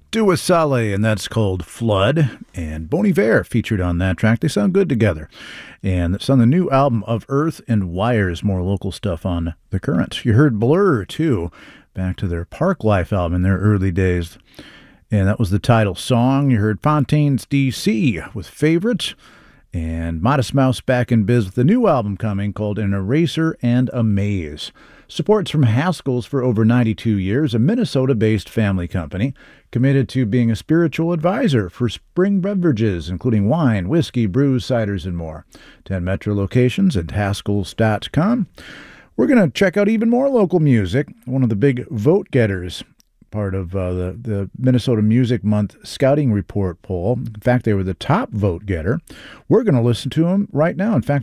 Dua Saleh, and that's called Flood. And Bon Iver featured on that track. They sound good together. And it's on the new album of Earth and Wires, more local stuff on The Current. You heard Blur, too, back to their Park Life album in their early days. And that was the title song. You heard Fontaines DC with Favorite. And Modest Mouse back in biz with the new album coming called An Eraser and a Maze. Support's from Haskell's for over 92 years, a Minnesota-based family company committed to being a spiritual advisor for spring beverages, including wine, whiskey, brews, ciders, and more. 10 metro locations at haskells.com. We're going to check out even more local music. One of the big vote getters, part of the Minnesota Music Month Scouting Report poll. In fact, they were the top vote getter. We're going to listen to them right now. In fact,